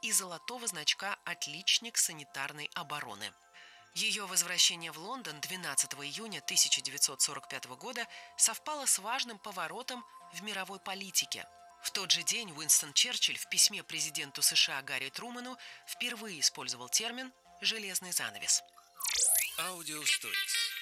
и золотого значка «Отличник санитарной обороны». Ее возвращение в Лондон 12 июня 1945 года совпало с важным поворотом в мировой политике. В тот же день Уинстон Черчилль в письме президенту США Гарри Трумэну впервые использовал термин «железный занавес». Аудиосторис.